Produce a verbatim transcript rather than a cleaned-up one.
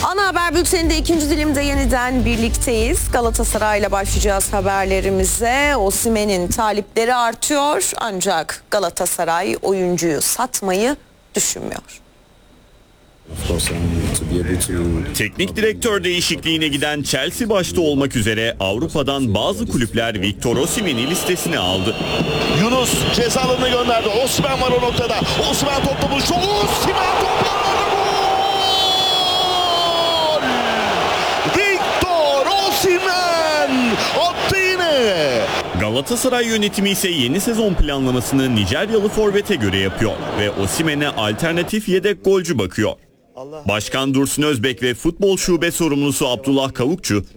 Ana haber bülteninde ikinci dilimde yeniden birlikteyiz. Galatasaray'la başlayacağız haberlerimize. Osimhen'in talipleri artıyor ancak Galatasaray oyuncuyu satmayı düşünmüyor. Teknik direktör değişikliğine giden Chelsea başta olmak üzere Avrupa'dan bazı kulüpler Victor Osimhen'i listesine aldı. Yunus ceza alanına gönderdi. Osimhen var o noktada. Osimhen topla buluştu. Osimhen topla gol! Victor Osimhen attı yine. Galatasaray yönetimi ise yeni sezon planlamasını Nijeryalı forvete göre yapıyor ve Osimhen'e alternatif yedek golcü bakıyor. Başkan Dursun Özbek ve futbol şube sorumlusu Abdullah Kavukçu,